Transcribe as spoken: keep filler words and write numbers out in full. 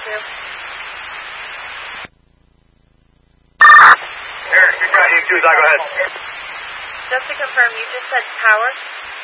you. Here, you got you too, go ahead. Just to confirm, you just said power?